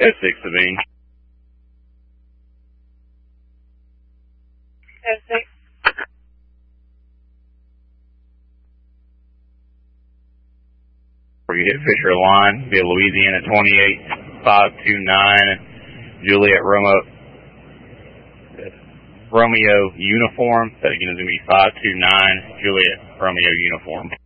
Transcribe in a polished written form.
S6 Sabine. S6. Where you hit Fisher Line via Louisiana 28529 Juliet Romeo Uniform. That again is going to be 529 Juliet Romeo Uniform.